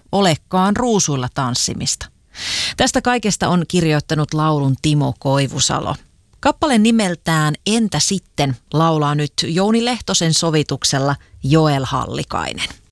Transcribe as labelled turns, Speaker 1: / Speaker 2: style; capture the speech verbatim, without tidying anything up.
Speaker 1: olekaan ruusuilla tanssimista. Tästä kaikesta on kirjoittanut laulun Timo Koivusalo. Kappale nimeltään Entä sitten laulaa nyt Jouni Lehtosen sovituksella Joel Hallikainen.